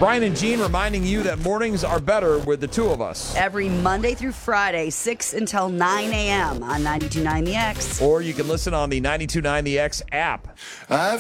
Brian and Gene reminding you that mornings are better with the two of us. Every Monday through Friday, 6 until 9 a.m. on 92.9 The X. Or you can listen on the 92.9 The X app. I've